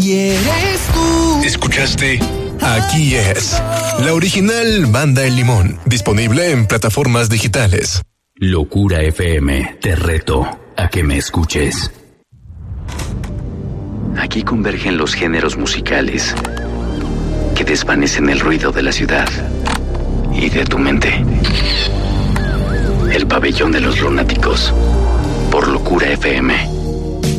y eres tú. ¿Escuchaste? Aquí es la original Banda El Limón, disponible en plataformas digitales. Locura FM, te reto a que me escuches. Aquí convergen los géneros musicales que desvanecen el ruido de la ciudad y de tu mente. El pabellón de los lunáticos, por Locura FM.